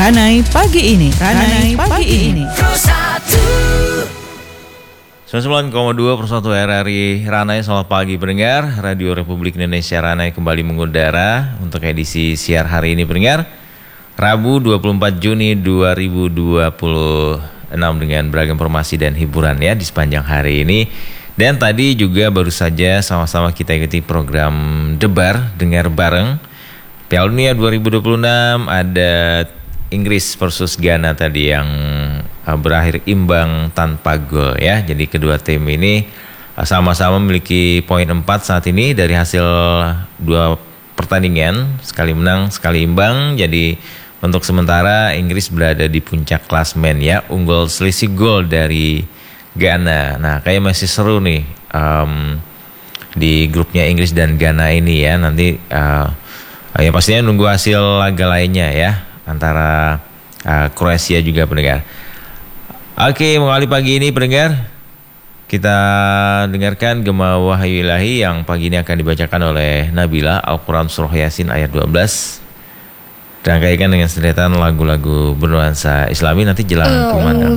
Ranai Pagi ini. Ranai Pagi ini. 99,2 Persatu RRI Ranai, selamat pagi pendengar. Radio Republik Indonesia Ranai kembali mengudara untuk edisi siar hari ini pendengar, Rabu 24 Juni 2026 dengan beragam informasi dan hiburan ya di sepanjang hari ini. Dan tadi juga baru saja sama-sama kita ikuti program Debar Dengar Bareng Piala Dunia 2026, ada Inggris versus Ghana tadi yang berakhir imbang tanpa gol ya. Jadi kedua tim ini sama-sama memiliki poin 4 saat ini dari hasil 2 pertandingan, sekali menang, sekali imbang. Jadi untuk sementara Inggris berada di puncak klasmen ya, unggul selisih gol dari Ghana. Nah, kayak masih seru nih di grupnya Inggris dan Ghana ini ya. Nanti ya pastinya nunggu hasil laga lainnya ya, antara Kroasia juga pendengar. Oke, mengawali pagi ini pendengar, kita dengarkan Gema Wahyu Ilahi yang pagi ini akan dibacakan oleh Nabila, Al-Quran Surah Yasin ayat 12. Dirangkaikan dengan sederetan lagu-lagu bernuansa Islami nanti jelang kumandang.